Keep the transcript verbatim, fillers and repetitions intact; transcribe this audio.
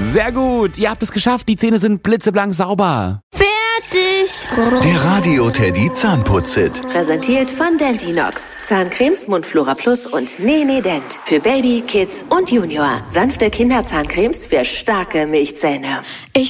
Sehr gut, ihr habt es geschafft. Die Zähne sind blitzeblank sauber. Fertig. Der Radio Teddy Zahnputz-Hit. Präsentiert von Dentinox. Zahncremes, Mundflora Plus und Nene Dent. Für Baby, Kids und Junior. Sanfte Kinderzahncremes für starke Milchzähne. Ich